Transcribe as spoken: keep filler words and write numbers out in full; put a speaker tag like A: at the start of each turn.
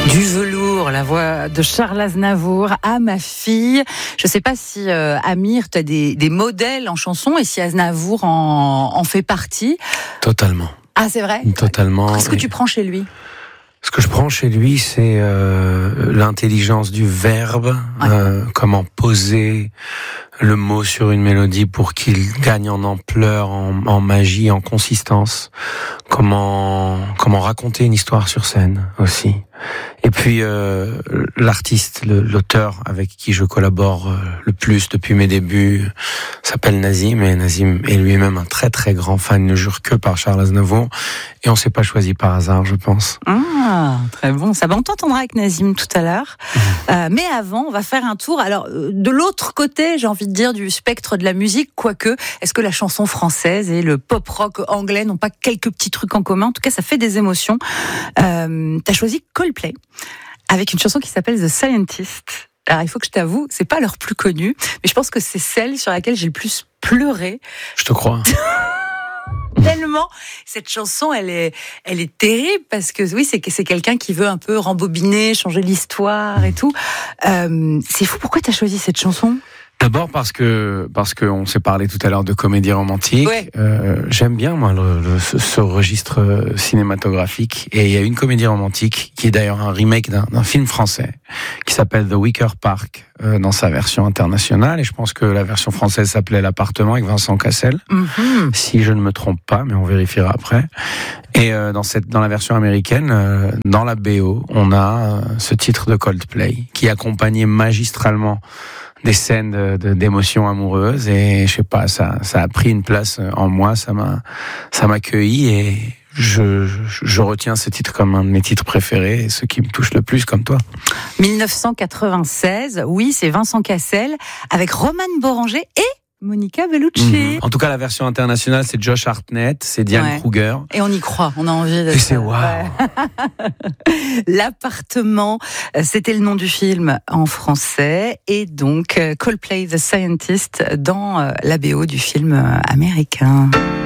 A: Du velours, la voix de Charles Aznavour à ma fille. Je ne sais pas si euh, Amir, tu as des, des modèles en chanson et si Aznavour en, en fait partie.
B: Totalement.
A: Ah, c'est vrai ?
B: Totalement.
A: Qu'est-ce que tu prends chez lui ?
B: Ce que je prends chez lui, c'est euh, l'intelligence du verbe, ouais. euh, comment poser le mot sur une mélodie pour qu'il gagne en ampleur, en, en magie, en consistance. Comment comment raconter une histoire sur scène aussi. Et puis euh, l'artiste, le, l'auteur avec qui je collabore euh, le plus depuis mes débuts s'appelle Nazim, et Nazim est lui-même un très très grand fan, ne jure que par Charles Aznavour, et on s'est pas choisi par hasard, je pense.
A: Ah, très bon. Ça va, on t'entendra avec Nazim tout à l'heure. Mmh. Euh, mais avant, on va faire un tour. Alors, de l'autre côté, j'ai envie de dire, du spectre de la musique, quoique, est-ce que la chanson française et le pop-rock anglais n'ont pas quelques petits trucs en commun ? En tout cas, ça fait des émotions. Euh, t'as choisi Coldplay avec une chanson qui s'appelle The Scientist. Alors, il faut que je t'avoue, c'est pas leur plus connue, mais je pense que c'est celle sur laquelle j'ai le plus pleuré.
B: Je te crois.
A: Tellement, cette chanson, elle est, elle est terrible parce que oui, c'est c'est quelqu'un qui veut un peu rembobiner, changer l'histoire et tout. Euh, c'est fou. Pourquoi t'as choisi cette chanson ?
B: D'abord parce que parce qu'on s'est parlé tout à l'heure de comédie romantique. Ouais. Euh, j'aime bien moi le, le, ce, ce registre cinématographique, et il y a une comédie romantique qui est d'ailleurs un remake d'un, d'un film français qui s'appelle The Wicker Park euh, dans sa version internationale, et je pense que la version française s'appelait L'Appartement avec Vincent Cassel, mm-hmm. si je ne me trompe pas, mais on vérifiera après. Et euh, dans cette dans la version américaine, euh, dans la B O, on a euh, ce titre de Coldplay qui accompagnait magistralement des scènes de, de, d'émotions amoureuses, et je sais pas, ça, ça a pris une place en moi, ça m'a, ça m'a accueilli, et je, je, je retiens ce titre comme un de mes titres préférés, et ce qui me touche le plus, comme toi.
A: dix-neuf cent quatre-vingt-seize, oui, c'est Vincent Cassel avec Romane Boranger et Monica Bellucci.
B: Mmh. En tout cas, la version internationale, c'est Josh Hartnett, c'est Diane ouais. Kruger.
A: Et on y croit, on a envie de...
B: Et c'est waouh.
A: Ouais. L'Appartement, c'était le nom du film en français, et donc Coldplay The Scientist dans la B O du film américain.